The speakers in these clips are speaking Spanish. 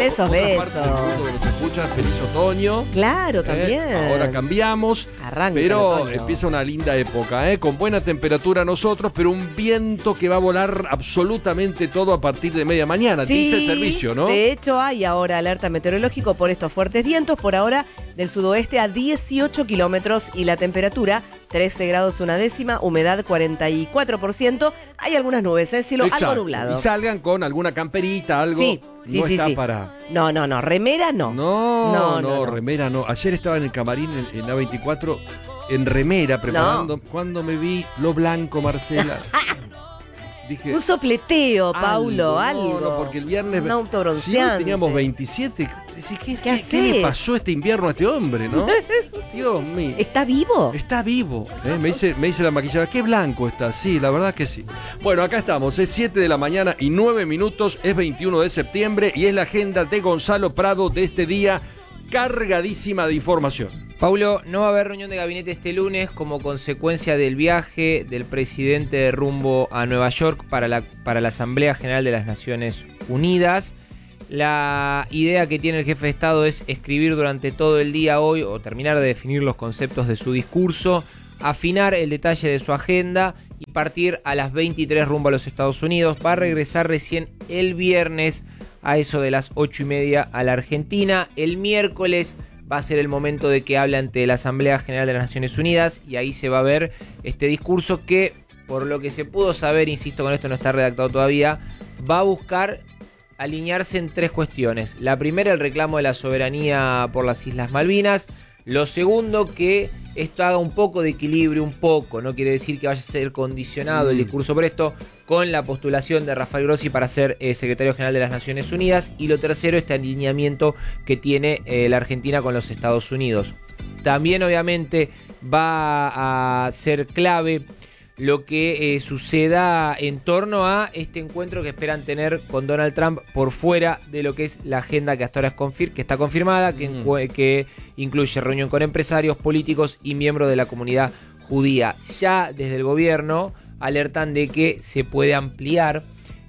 Besos, otra besos. parte del mundo que nos escucha, feliz otoño. Claro, también. Ahora cambiamos, Arranca pero el otoño. empieza una linda época, con buena temperatura nosotros, pero un viento que va a volar absolutamente todo a partir de media mañana, Sí, dice el servicio, ¿no? De hecho, hay ahora alerta meteorológico por estos fuertes vientos, por ahora del sudoeste a 18 kilómetros y la temperatura 13 grados una décima, humedad 44%. Hay algunas nubes, cielo Exacto. algo nublado. Y salgan con alguna camperita, algo. Sí, no sí, está sí. para... No, remera no. No, remera no. Ayer estaba en el camarín en A24 en remera preparando. Cuando me vi lo blanco, Marcela. Dije, Un sopleteo, Paulo, algo. No, porque el viernes... Un autobronceante. Si hoy teníamos 27, ¿qué le hacés? pasó este invierno a este hombre, no? Dios mío. ¿Está vivo? Está vivo, me dice la maquilladora, qué blanco está, sí, la verdad que sí. Bueno, acá estamos, es 7 de la mañana y 9 minutos, es 21 de septiembre y es la agenda de Gonzalo Prado de este día, cargadísima de información. Paulo, no va a haber reunión de gabinete este lunes como consecuencia del viaje del presidente de rumbo a Nueva York para la Asamblea General de las Naciones Unidas. La idea que tiene el jefe de Estado es escribir durante todo el día hoy o terminar de definir los conceptos de su discurso, afinar el detalle de su agenda y partir a las 23 rumbo a los Estados Unidos. Va a regresar recién el viernes a eso de las 8:30 a la Argentina. El miércoles va a ser el momento de que hable ante la Asamblea General de las Naciones Unidas y ahí se va a ver este discurso que, por lo que se pudo saber, insisto, con esto no está redactado todavía, va a buscar alinearse en tres cuestiones. La primera, el reclamo de la soberanía por las Islas Malvinas. Lo segundo, que esto haga un poco de equilibrio, no quiere decir que vaya a ser condicionado el discurso por esto, con la postulación de Rafael Grossi para ser secretario general de las Naciones Unidas. Y lo tercero, este alineamiento que tiene la Argentina con los Estados Unidos. También, obviamente, va a ser clave lo que suceda en torno a este encuentro que esperan tener con Donald Trump por fuera de lo que es la agenda que hasta ahora que está confirmada, que incluye reunión con empresarios, políticos y miembros de la comunidad judía. Ya desde el gobierno alertan de que se puede ampliar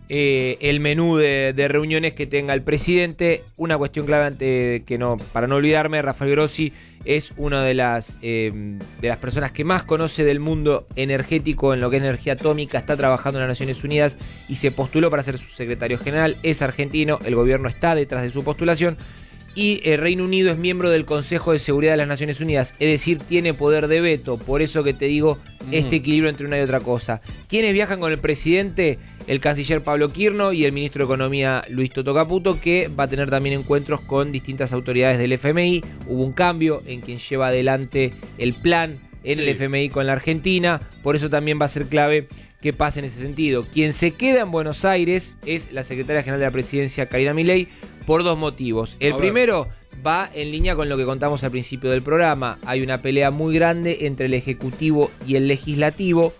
el menú de reuniones que tenga el presidente. Una cuestión clave para no olvidarme, Rafael Grossi es una de las personas que más conoce del mundo energético en lo que es energía atómica, está trabajando en las Naciones Unidas y se postuló para ser su secretario general, es argentino, el gobierno está detrás de su postulación y el Reino Unido es miembro del Consejo de Seguridad de las Naciones Unidas, es decir, tiene poder de veto, por eso que te digo este equilibrio entre una y otra cosa. ¿Quiénes viajan con el presidente? El canciller Pablo Quirno y el ministro de Economía Luis Toto Caputo, que va a tener también encuentros con distintas autoridades del FMI. Hubo un cambio en quien lleva adelante el plan en el FMI con la Argentina, por eso también va a ser clave que pase en ese sentido. Quien se queda en Buenos Aires es la secretaria general de la presidencia, Karina Milei, por dos motivos. El primero va en línea con lo que contamos al principio del programa. Hay una pelea muy grande entre el Ejecutivo y el Legislativo.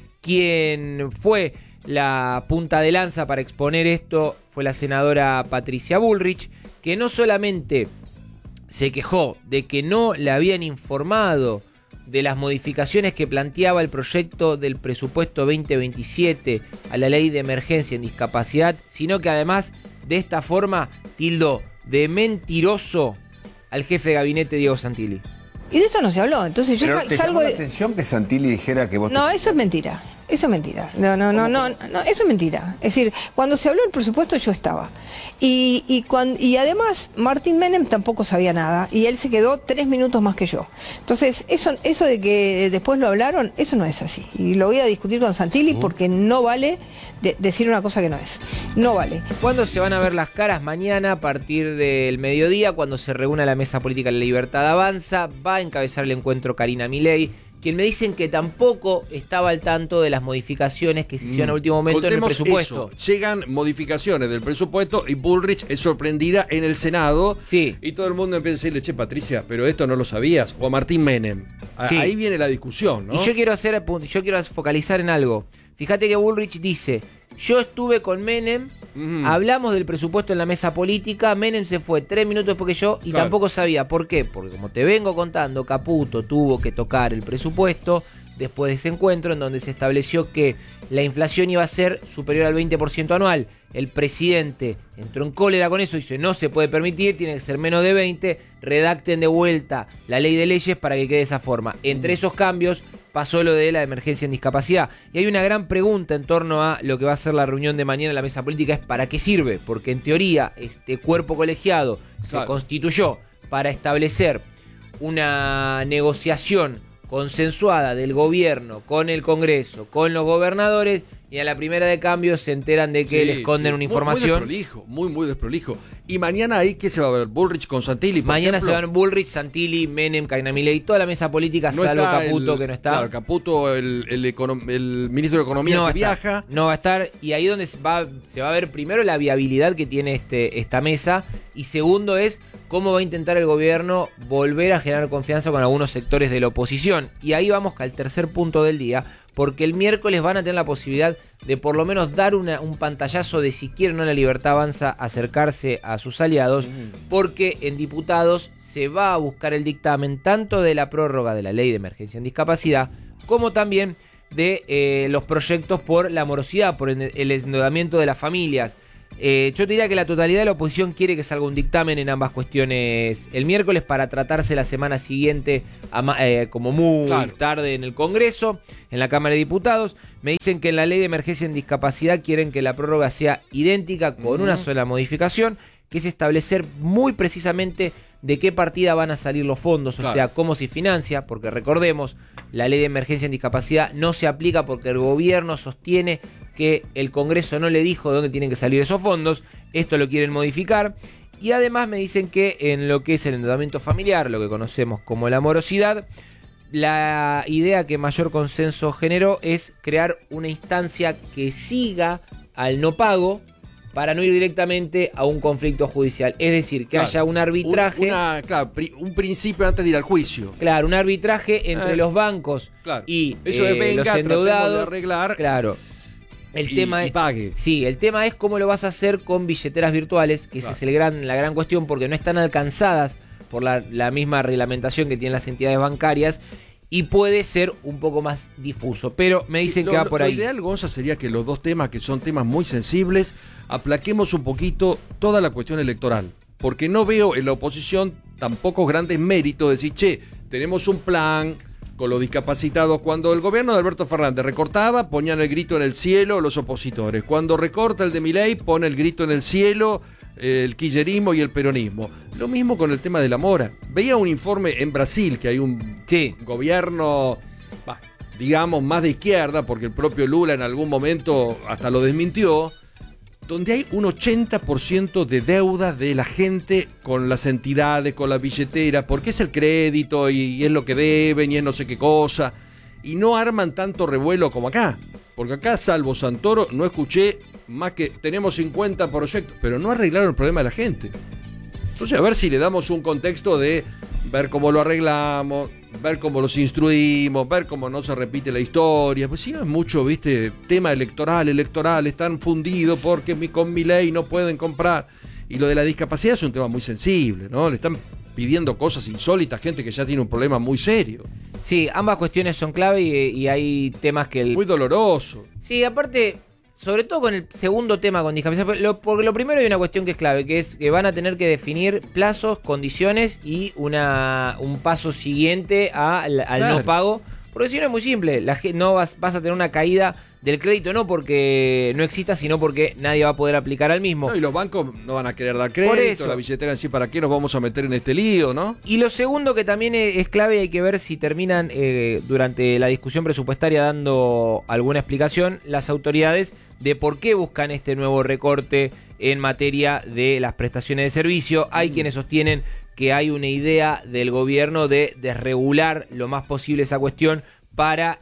Quien fue la punta de lanza para exponer esto fue la senadora Patricia Bullrich, que no solamente se quejó de que no le habían informado de las modificaciones que planteaba el proyecto del presupuesto 2027 a la ley de emergencia en discapacidad, sino que además de esta forma tildó de mentiroso al jefe de gabinete Diego Santilli. Y de esto no se habló, entonces yo ¿Te salgo llamó la de... atención que Santilli dijera que vos... No, eso es mentira. Eso es mentira. No, eso es mentira. Es decir, cuando se habló del presupuesto yo estaba. Y además Martín Menem tampoco sabía nada. Y él se quedó 3 minutos más que yo. Entonces, eso de que después lo hablaron, eso no es así. Y lo voy a discutir con Santilli porque no vale decir una cosa que no es. No vale. ¿Cuándo se van a ver las caras? Mañana a partir del mediodía, cuando se reúna la Mesa Política de la Libertad Avanza, va a encabezar el encuentro Karina Milei, quien me dicen que tampoco estaba al tanto de las modificaciones que se hicieron a último momento en el presupuesto. Eso. Llegan modificaciones del presupuesto y Bullrich es sorprendida en el Senado. Sí. Y todo el mundo empieza a decirle, che, Patricia, pero esto no lo sabías. O a Martín Menem. Sí. Ahí viene la discusión, ¿no? Y yo quiero focalizar en algo. Fíjate que Bullrich dice, yo estuve con Menem, hablamos del presupuesto en la mesa política, Menem se fue 3 minutos después que yo y tampoco sabía. ¿Por qué? Porque como te vengo contando, Caputo tuvo que tocar el presupuesto después de ese encuentro, en donde se estableció que la inflación iba a ser superior al 20% anual. El presidente entró en cólera con eso, dice no se puede permitir, tiene que ser menos de 20, redacten de vuelta la ley de leyes para que quede de esa forma. Entre esos cambios pasó lo de la emergencia en discapacidad. Y hay una gran pregunta en torno a lo que va a ser la reunión de mañana en la mesa política, es ¿para qué sirve? Porque en teoría este cuerpo colegiado se constituyó para establecer una negociación consensuada del gobierno con el Congreso, con los gobernadores, y a la primera de cambio se enteran de que le esconden una información. Muy desprolijo. Y mañana ahí, ¿qué se va a ver? Bullrich con Santilli, por mañana ejemplo. se van Bullrich, Santilli, Menem, Cainamilei, toda la mesa política, No salvo está Caputo, que no está. Claro, Caputo, el ministro de Economía, no que viaja. No va a estar, y ahí donde se va a ver primero la viabilidad que tiene esta mesa, y segundo es cómo va a intentar el gobierno volver a generar confianza con algunos sectores de la oposición. Y ahí vamos al tercer punto del día, porque el miércoles van a tener la posibilidad de por lo menos dar un pantallazo de si quieren o no la Libertad Avanza acercarse a sus aliados, porque en diputados se va a buscar el dictamen tanto de la prórroga de la ley de emergencia en discapacidad, como también de los proyectos por la morosidad, por el endeudamiento de las familias. Yo te diría que la totalidad de la oposición quiere que salga un dictamen en ambas cuestiones el miércoles para tratarse la semana siguiente como muy tarde en el Congreso, en la Cámara de Diputados. Me dicen que en la ley de emergencia en discapacidad quieren que la prórroga sea idéntica con una sola modificación, que es establecer muy precisamente de qué partida van a salir los fondos, o sea, cómo se financia, porque recordemos, la ley de emergencia en discapacidad no se aplica porque el gobierno sostiene que el Congreso no le dijo de dónde tienen que salir esos fondos. Esto lo quieren modificar. Y además me dicen que en lo que es el endeudamiento familiar, lo que conocemos como la morosidad, la idea que mayor consenso generó es crear una instancia que siga al no pago para no ir directamente a un conflicto judicial. Es decir, que haya un arbitraje. Un principio antes de ir al juicio. Claro, un arbitraje entre los bancos y eso venga, los endeudados. De arreglar. Claro. El tema es, pague. Sí, el tema es cómo lo vas a hacer con billeteras virtuales, que esa es la gran cuestión, porque no están alcanzadas por la misma reglamentación que tienen las entidades bancarias y puede ser un poco más difuso. Pero me dicen que va por ahí. Lo ideal, Gonza, sería que los dos temas, que son temas muy sensibles, aplaquemos un poquito toda la cuestión electoral. Porque no veo en la oposición tampoco grandes méritos de decir, che, tenemos un plan con los discapacitados. Cuando el gobierno de Alberto Fernández recortaba, ponían el grito en el cielo los opositores. Cuando recorta el de Milei, pone el grito en el cielo el kirchnerismo y el peronismo. Lo mismo con el tema de la mora. Veía un informe en Brasil que hay un gobierno, digamos, más de izquierda, porque el propio Lula en algún momento hasta lo desmintió, donde hay un 80% de deuda de la gente con las entidades, con las billeteras, porque es el crédito y es lo que deben y es no sé qué cosa, y no arman tanto revuelo como acá, porque acá, salvo Santoro, no escuché más que tenemos 50 proyectos, pero no arreglaron el problema de la gente. Entonces, a ver si le damos un contexto de ver cómo lo arreglamos, ver cómo los instruimos, ver cómo no se repite la historia. Pues si no es mucho, viste, tema electoral, están fundidos porque con mi ley no pueden comprar. Y lo de la discapacidad es un tema muy sensible, ¿no? Le están pidiendo cosas insólitas a gente que ya tiene un problema muy serio. Sí, ambas cuestiones son clave y hay temas que... Muy doloroso. Sí, aparte, sobre todo con el segundo tema con discapacidad, porque lo primero hay una cuestión que es clave, que es que van a tener que definir plazos, condiciones y un paso siguiente al no pago. Porque si no es muy simple, no vas a tener una caída del crédito, no porque no exista, sino porque nadie va a poder aplicar al mismo. No, y los bancos no van a querer dar crédito, la billetera en sí, ¿para qué nos vamos a meter en este lío, no? Y lo segundo que también es clave, hay que ver si terminan durante la discusión presupuestaria dando alguna explicación las autoridades de por qué buscan este nuevo recorte en materia de las prestaciones de servicio. Hay quienes sostienen que hay una idea del gobierno de desregular lo más posible esa cuestión para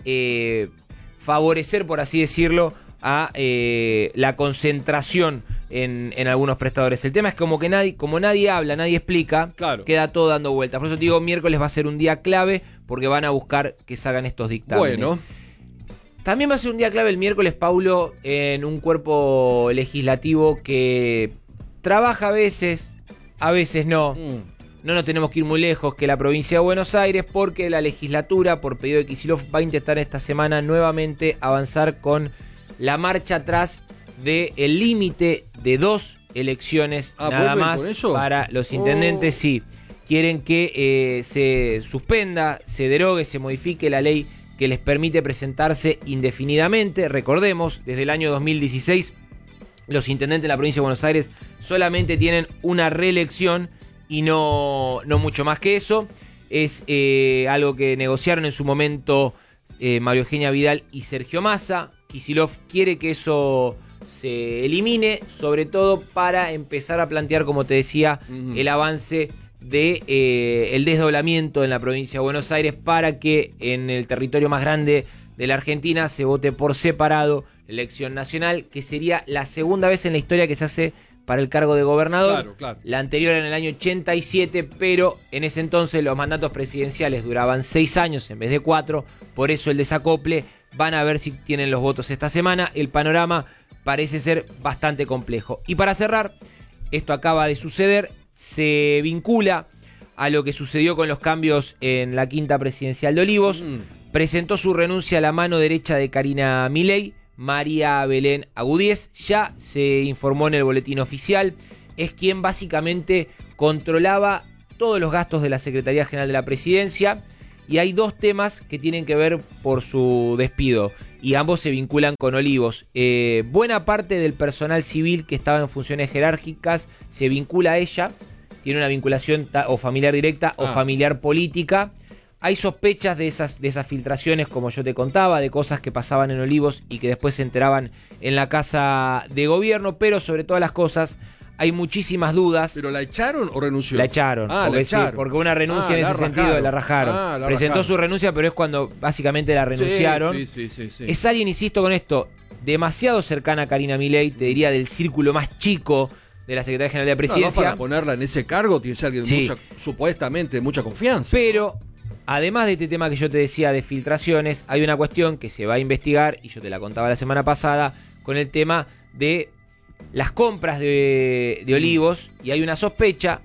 favorecer, por así decirlo, a la concentración en algunos prestadores. El tema es como nadie habla, nadie explica, queda todo dando vueltas. Por eso te digo, miércoles va a ser un día clave porque van a buscar que salgan estos dictámenes. Bueno. También va a ser un día clave el miércoles, Paulo, en un cuerpo legislativo que trabaja a veces no. no nos tenemos que ir muy lejos que la provincia de Buenos Aires, porque la legislatura, por pedido de Kicillof, va a intentar esta semana nuevamente avanzar con la marcha atrás del límite de 2 elecciones nada más para los intendentes. Sí, quieren que se suspenda, se derogue, se modifique la ley que les permite presentarse indefinidamente. Recordemos, desde el año 2016, los intendentes de la provincia de Buenos Aires solamente tienen una reelección y no mucho más que eso. Es algo que negociaron en su momento María Eugenia Vidal y Sergio Massa. Kicillof quiere que eso se elimine, sobre todo para empezar a plantear, como te decía, el avance de el desdoblamiento en la provincia de Buenos Aires, para que en el territorio más grande de la Argentina se vote por separado la elección nacional, que sería la segunda vez en la historia que se hace para el cargo de gobernador. Claro. La anterior en el año 87, pero en ese entonces los mandatos presidenciales duraban 6 años en vez de 4, por eso el desacople. Van a ver si tienen los votos esta semana. El panorama parece ser bastante complejo. Y para cerrar, esto acaba de suceder, se vincula a lo que sucedió con los cambios en la quinta presidencial de Olivos. Presentó su renuncia a la mano derecha de Karina Milei, María Belén Agudíez. Ya se informó en el boletín oficial. Es quien básicamente controlaba todos los gastos de la Secretaría General de la Presidencia. Y hay 2 temas que tienen que ver por su despido, y ambos se vinculan con Olivos. Buena parte del personal civil que estaba en funciones jerárquicas se vincula a ella, tiene una vinculación o familiar directa o familiar política. Hay sospechas de esas filtraciones, como yo te contaba, de cosas que pasaban en Olivos y que después se enteraban en la Casa de Gobierno, pero sobre todas las cosas hay muchísimas dudas. ¿Pero la echaron o renunció? La echaron. La echaron. Sí, porque una renuncia en ese sentido la rajaron. Presentó su renuncia, pero es cuando básicamente la renunciaron. Sí. Es alguien, insisto con esto, demasiado cercana a Karina Milei, te diría del círculo más chico de la Secretaría General de la Presidencia. Para ponerla en ese cargo tiene que ser alguien de supuestamente mucha confianza. Pero, además de este tema que yo te decía de filtraciones, hay una cuestión que se va a investigar, y yo te la contaba la semana pasada, con el tema de las compras de Olivos, y hay una sospecha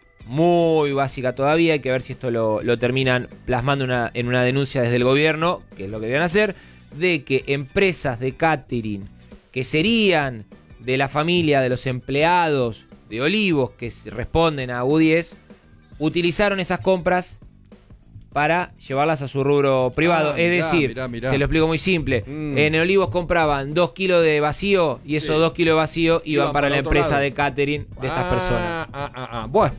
muy básica todavía, hay que ver si esto lo terminan plasmando en una denuncia desde el gobierno, que es lo que deben hacer, de que empresas de catering que serían de la familia de los empleados de Olivos, que responden a U10, utilizaron esas compras para llevarlas a su rubro privado. Mirá. Se lo explico muy simple. En Olivos compraban 2 kilos de vacío, y esos 2 kilos de vacío iban para la empresa de catering de estas personas. Bueno,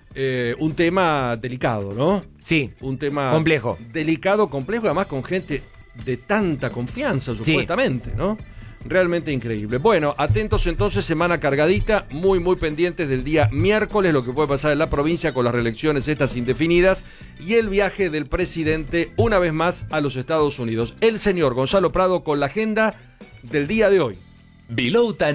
un tema delicado, ¿no? Sí, un tema complejo. Delicado, complejo, además con gente de tanta confianza, supuestamente, ¿no? Realmente increíble. Bueno, atentos entonces, semana cargadita, muy pendientes del día miércoles, lo que puede pasar en la provincia con las reelecciones estas indefinidas y el viaje del presidente una vez más a los Estados Unidos. El señor Gonzalo Prado con la agenda del día de hoy. Vilouta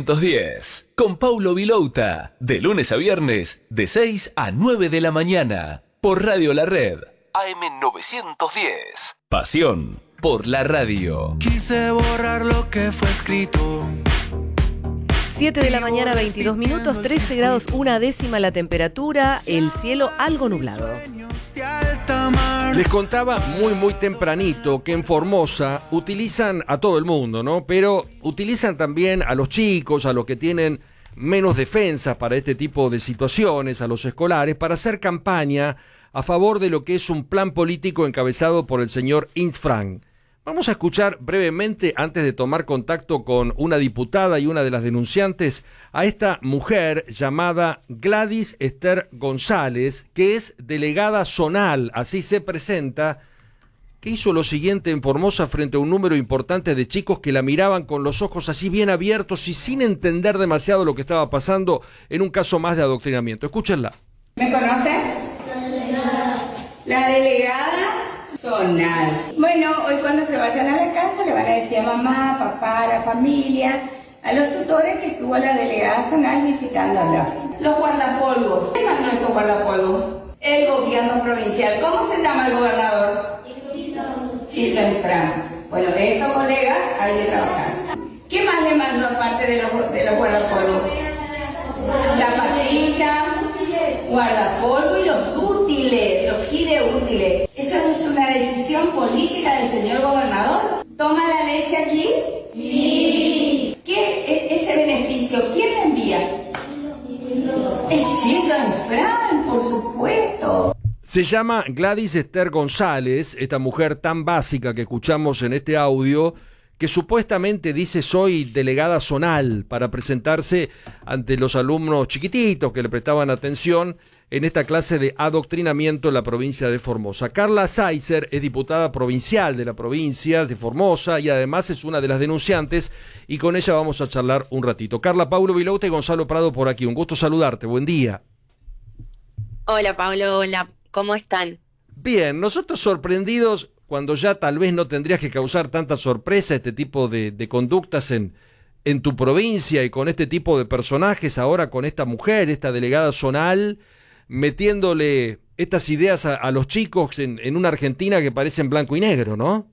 910, con Paulo Vilouta, de lunes a viernes, de 6 a 9 de la mañana, por Radio La Red, AM 910. Pasión por la radio. Quise borrar lo que fue escrito. 7 de la mañana, 22 minutos, 13 grados, 1/10 la temperatura, el cielo algo nublado. Les contaba muy tempranito que en Formosa utilizan a todo el mundo, ¿no? Pero utilizan también a los chicos, a los que tienen menos defensas para este tipo de situaciones, a los escolares, para hacer campaña a favor de lo que es un plan político encabezado por el señor Infran. Vamos a escuchar brevemente, antes de tomar contacto con una diputada y una de las denunciantes, a esta mujer llamada Gladys Esther González, que es delegada zonal, así se presenta, que hizo lo siguiente en Formosa frente a un número importante de chicos que la miraban con los ojos así bien abiertos y sin entender demasiado lo que estaba pasando, en un caso más de adoctrinamiento. Escúchenla. ¿Me conocen? La delegada zonal. Bueno, hoy cuando se vayan a la casa le van a decir a mamá, papá, a la familia, a los tutores que estuvo la delegada zonal visitándola. Los guardapolvos. ¿Qué más no esos guardapolvos? El gobierno provincial. ¿Cómo se llama el gobernador? Silvio Infran. Bueno, estos colegas hay que trabajar. ¿Qué más le mandó aparte de los guardapolvos? Zapatillas, guardapolvo y los útiles, los giles útiles. ¿Eso es una decisión política del señor gobernador? ¿Toma la leche aquí? Sí. ¿Ese beneficio quién le envía? Es Sheila Fran, por supuesto. Se llama Gladys Esther González, esta mujer tan básica que escuchamos en este audio, que supuestamente dice soy delegada zonal para presentarse ante los alumnos chiquititos que le prestaban atención en esta clase de adoctrinamiento en la provincia de Formosa. Carla Saizer es diputada provincial de la provincia de Formosa y además es una de las denunciantes y con ella vamos a charlar un ratito. Carla, Paulo Vilouta y Gonzalo Prado por aquí. Un gusto saludarte. Buen día. Hola, Pablo. Hola. ¿Cómo están? Bien, nosotros sorprendidos cuando ya tal vez no tendrías que causar tanta sorpresa este tipo de conductas en tu provincia y con este tipo de personajes, ahora con esta mujer, esta delegada zonal, metiéndole estas ideas a los chicos en una Argentina que parece en blanco y negro, ¿no?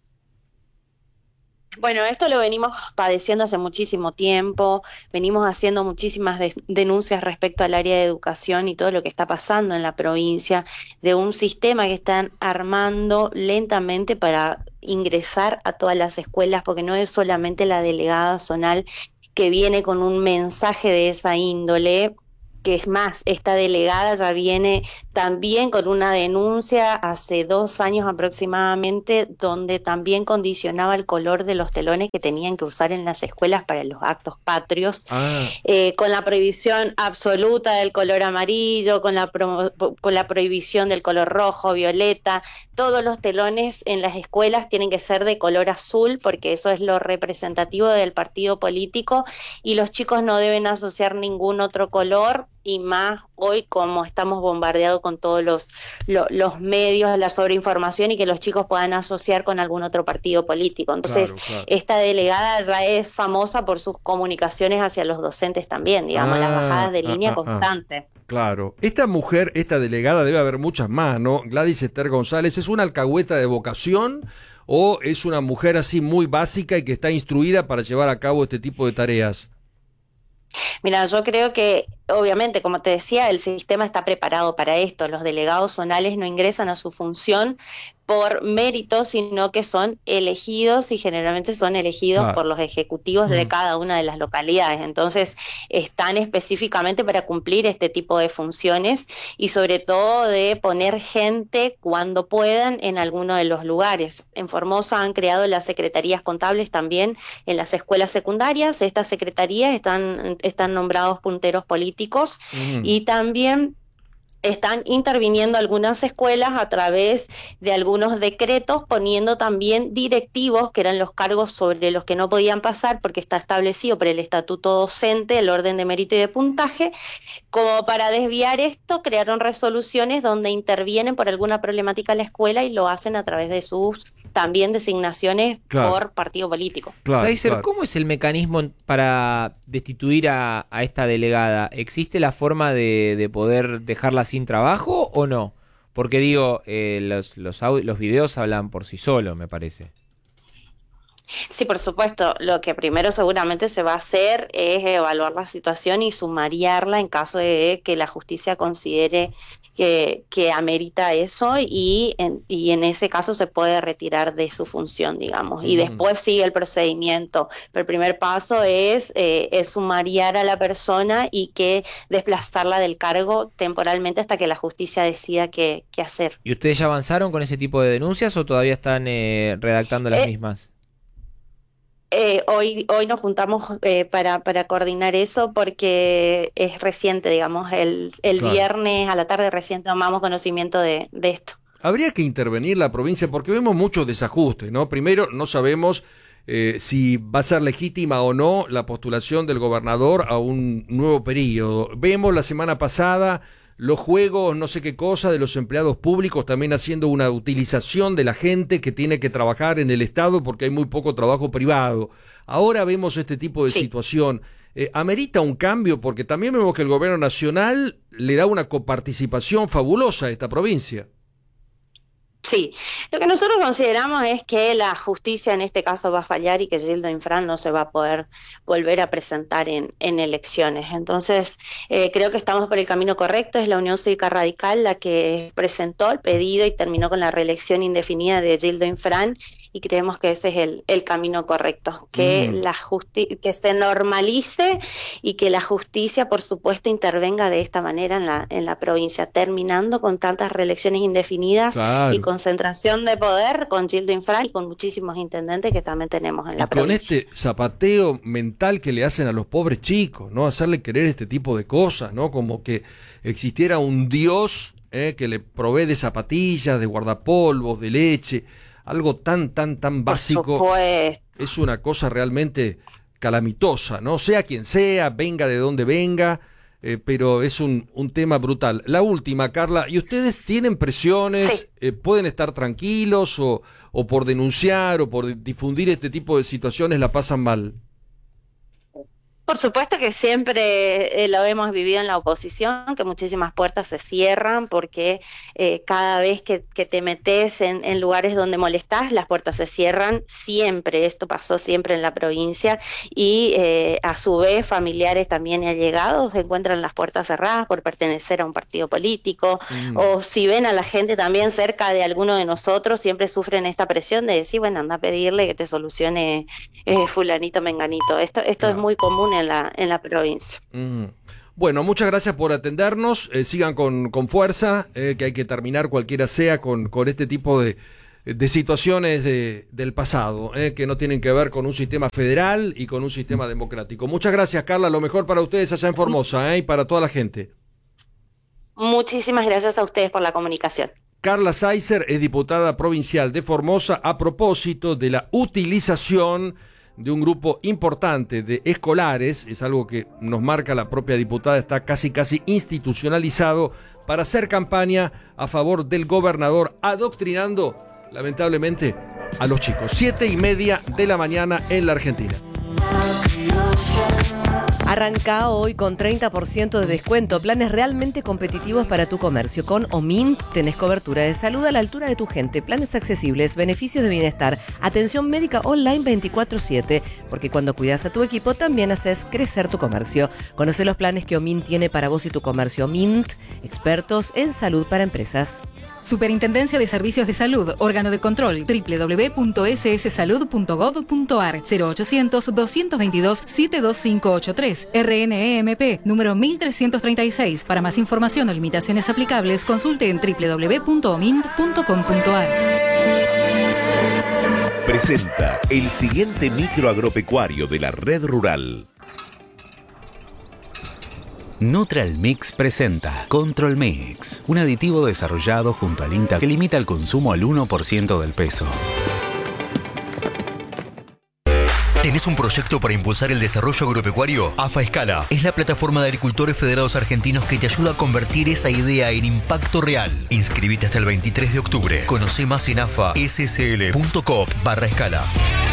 Bueno, esto lo venimos padeciendo hace muchísimo tiempo, venimos haciendo muchísimas denuncias respecto al área de educación y todo lo que está pasando en la provincia, de un sistema que están armando lentamente para ingresar a todas las escuelas, porque no es solamente la delegada zonal que viene con un mensaje de esa índole, que es más, esta delegada ya viene también con una denuncia hace 2 años aproximadamente, donde también condicionaba el color de los telones que tenían que usar en las escuelas para los actos patrios, con la prohibición absoluta del color amarillo, con la prohibición del color rojo, violeta. Todos los telones en las escuelas tienen que ser de color azul, porque eso es lo representativo del partido político, y los chicos no deben asociar ningún otro color, y más hoy como estamos bombardeados con todos los medios, la sobreinformación, y que los chicos puedan asociar con algún otro partido político. Entonces, claro. Esta delegada ya es famosa por sus comunicaciones hacia los docentes también, digamos, las bajadas de línea constante. Claro. Esta mujer, esta delegada, debe haber muchas más, ¿no? Gladys Esther González, ¿es una alcahueta de vocación o es una mujer así muy básica y que está instruida para llevar a cabo este tipo de tareas? Mira, yo creo que, obviamente, como te decía, el sistema está preparado para esto. Los delegados zonales no ingresan a su función por mérito, sino que son elegidos, y generalmente son elegidos por los ejecutivos de cada una de las localidades. Entonces, están específicamente para cumplir este tipo de funciones y sobre todo de poner gente cuando puedan en alguno de los lugares. En Formosa han creado las secretarías contables también en las escuelas secundarias. Estas secretarías están nombrados punteros políticos y también están interviniendo algunas escuelas a través de algunos decretos, poniendo también directivos, que eran los cargos sobre los que no podían pasar, porque está establecido por el estatuto docente, el orden de mérito y de puntaje. Como para desviar esto, crearon resoluciones donde intervienen por alguna problemática en la escuela y lo hacen a través de sus también designaciones por partido político. Saizer, ¿cómo es el mecanismo para destituir a esta delegada? ¿Existe la forma de poder dejarla sin trabajo o no? Porque digo, los videos hablan por sí solos, me parece. Sí, por supuesto. Lo que primero seguramente se va a hacer es evaluar la situación y sumariarla en caso de que la justicia considere que amerita eso, y en ese caso se puede retirar de su función, digamos, y después sigue el procedimiento. Pero el primer paso es sumariar a la persona y que desplazarla del cargo temporalmente hasta que la justicia decida qué hacer. ¿Y ustedes ya avanzaron con ese tipo de denuncias o todavía están redactando las mismas? Hoy nos juntamos para coordinar eso, porque es reciente, digamos, el viernes a la tarde recién tomamos conocimiento de esto. Habría que intervenir la provincia porque vemos muchos desajustes, ¿no? Primero, no sabemos si va a ser legítima o no la postulación del gobernador a un nuevo periodo. Vemos la semana pasada los juegos, no sé qué cosa, de los empleados públicos también haciendo una utilización de la gente que tiene que trabajar en el Estado porque hay muy poco trabajo privado. Ahora vemos este tipo de situación. ¿Amerita un cambio? Porque también vemos que el gobierno nacional le da una coparticipación fabulosa a esta provincia. Sí, lo que nosotros consideramos es que la justicia en este caso va a fallar y que Gildo Infran no se va a poder volver a presentar en elecciones. Entonces, creo que estamos por el camino correcto. Es la Unión Cívica Radical la que presentó el pedido y terminó con la reelección indefinida de Gildo Infran, y creemos que ese es el camino correcto, que que se normalice y que la justicia, por supuesto, intervenga de esta manera en la provincia, terminando con tantas reelecciones indefinidas y concentración de poder con Gildo Infran y con muchísimos intendentes que también tenemos en la provincia. Con este zapateo mental que le hacen a los pobres chicos, ¿no? Hacerle querer este tipo de cosas, ¿no? Como que existiera un Dios que le provee de zapatillas, de guardapolvos, de leche. Algo tan básico, es una cosa realmente calamitosa, ¿no? Sea quien sea, venga de donde venga, pero es un tema brutal. La última, Carla, ¿y ustedes tienen presiones? ¿Pueden estar tranquilos o por denunciar o por difundir este tipo de situaciones la pasan mal? Por supuesto que siempre lo hemos vivido en la oposición, que muchísimas puertas se cierran porque cada vez que te metes en lugares donde molestás, las puertas se cierran siempre. Esto pasó siempre en la provincia y a su vez familiares también y allegados encuentran las puertas cerradas por pertenecer a un partido político o si ven a la gente también cerca de alguno de nosotros, siempre sufren esta presión de decir, bueno, anda a pedirle que te solucione fulanito, menganito. Esto es muy común en la provincia. Bueno, muchas gracias por atendernos, sigan con fuerza, que hay que terminar cualquiera sea con este tipo de situaciones del pasado, que no tienen que ver con un sistema federal y con un sistema democrático. Muchas gracias, Carla, lo mejor para ustedes allá en Formosa, y para toda la gente. Muchísimas gracias a ustedes por la comunicación. Carla Seiser es diputada provincial de Formosa a propósito de la utilización de un grupo importante de escolares, es algo que nos marca la propia diputada, está casi institucionalizado para hacer campaña a favor del gobernador, adoctrinando lamentablemente a los chicos. 7:30 de la mañana en la Argentina. Arranca hoy con 30% de descuento, planes realmente competitivos para tu comercio. Con Omint tenés cobertura de salud a la altura de tu gente, planes accesibles, beneficios de bienestar, atención médica online 24/7, porque cuando cuidas a tu equipo también haces crecer tu comercio. Conoce los planes que Omint tiene para vos y tu comercio. Omint, expertos en salud para empresas. Superintendencia de Servicios de Salud, órgano de control, www.sssalud.gov.ar, 0800-222-72583, RNEMP, número 1336. Para más información o limitaciones aplicables, consulte en www.omint.com.ar. Presenta el siguiente micro agropecuario de la Red Rural. Neutral Mix presenta Control Mix, un aditivo desarrollado junto al INTA que limita el consumo al 1% del peso. ¿Tenés un proyecto para impulsar el desarrollo agropecuario? AFA Escala es la plataforma de agricultores federados argentinos que te ayuda a convertir esa idea en impacto real. Inscribite hasta el 23 de octubre. Conoce más en afassl.coop/escala.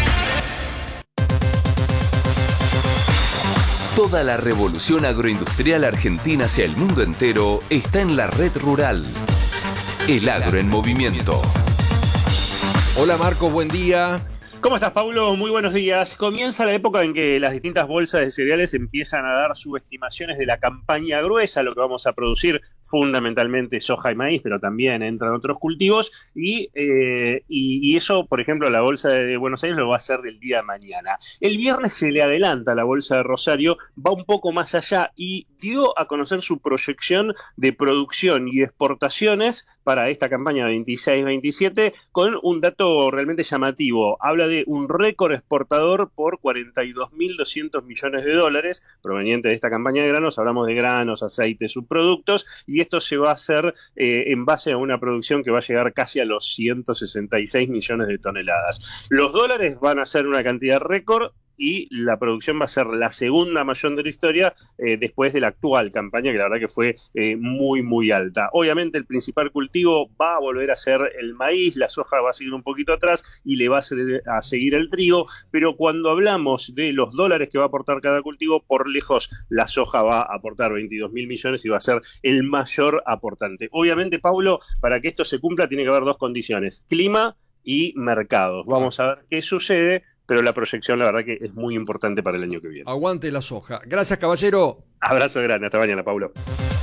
Toda la revolución agroindustrial argentina hacia el mundo entero está en la Red Rural. El agro en movimiento. Hola Marco, buen día. ¿Cómo estás, Paulo? Muy buenos días. Comienza la época en que las distintas bolsas de cereales empiezan a dar subestimaciones de la campaña gruesa, lo que vamos a producir, fundamentalmente soja y maíz, pero también entran otros cultivos, y eso, por ejemplo, la bolsa de Buenos Aires lo va a hacer del día de mañana. El viernes se le adelanta la bolsa de Rosario, va un poco más allá y dio a conocer su proyección de producción y exportaciones para esta campaña 26-27 con un dato realmente llamativo. Habla de un récord exportador por 42.200 millones de dólares proveniente de esta campaña de granos. Hablamos de granos, aceites, subproductos, y esto se va a hacer en base a una producción que va a llegar casi a los 166 millones de toneladas. Los dólares van a ser una cantidad récord y la producción va a ser la segunda mayor de la historia después de la actual campaña, que la verdad que fue muy, muy alta. Obviamente el principal cultivo va a volver a ser el maíz, la soja va a seguir un poquito atrás y le va a seguir el trigo, pero cuando hablamos de los dólares que va a aportar cada cultivo, por lejos la soja va a aportar 22.000 millones y va a ser el mayor aportante. Obviamente, Paulo, para que esto se cumpla tiene que haber dos condiciones: clima y mercados. Vamos a ver qué sucede, pero la proyección la verdad que es muy importante para el año que viene. Aguante la soja. Gracias, caballero. Abrazo grande, hasta mañana, Paulo.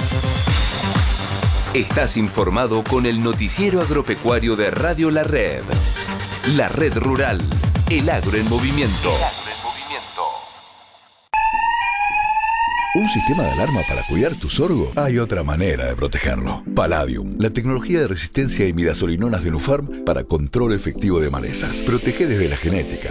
Estás informado con el noticiero agropecuario de Radio La Red. La Red Rural, el agro en movimiento. ¿Un sistema de alarma para cuidar tu sorgo? Hay otra manera de protegerlo. Palladium, la tecnología de resistencia a imidazolinonas de Nufarm para control efectivo de malezas. Protege desde la genética.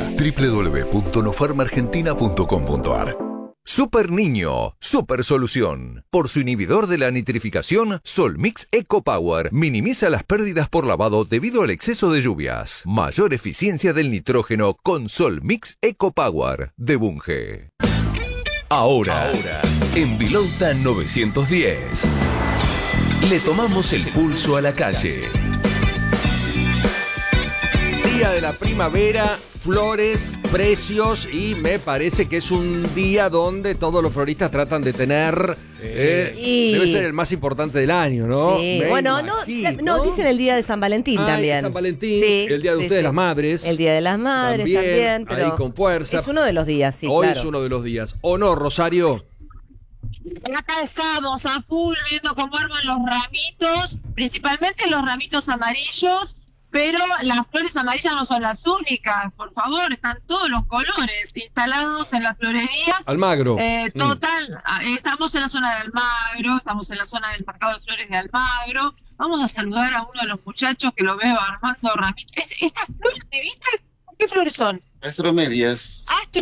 www.nufarmargentina.com.ar. Super Niño, super solución. Por su inhibidor de la nitrificación, Solmix Eco Power minimiza las pérdidas por lavado debido al exceso de lluvias. Mayor eficiencia del nitrógeno con Solmix Eco Power de Bunge. Ahora, en Vilouta 910, le tomamos el pulso a la calle. Día de la primavera, flores, precios, y me parece que es un día donde todos los floristas tratan de tener... debe ser el más importante del año, ¿no? Sí. Me Bueno, imagino. no, dicen el día de San Valentín también. San Valentín, Sí, el día de ustedes, sí. las madres. El día de las madres también, pero ahí con fuerza. es uno de los días, sí, Hoy claro. es uno de los días. ¿O no, Rosario? Acá estamos a full viendo cómo arman los ramitos, principalmente los ramitos amarillos, pero las flores amarillas no son las únicas, por favor, están todos los colores instalados en las florerías. Almagro. Total, estamos en la zona de Almagro, estamos en la zona del mercado de flores de Almagro. Vamos a saludar a uno de los muchachos que lo veo armando ramitos. ¿Estas flores, te viste? ¿Qué flores son? Astromedias.